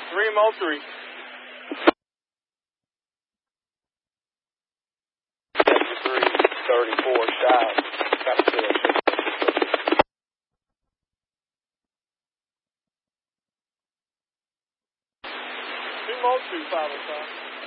3 Moultrie. 34 shy. Got to 2 Moultrie, 505.